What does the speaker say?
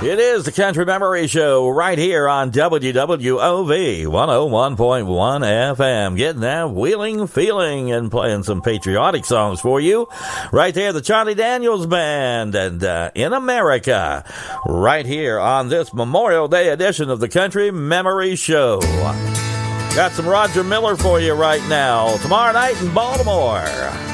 It is the Country Memory Show right here on WWOV 101.1 FM. Getting that wheeling feeling and playing some patriotic songs for you. Right there, the Charlie Daniels Band and In America. Right here on this Memorial Day edition of the Country Memory Show. Got some Roger Miller for you right now. Tomorrow night in Baltimore.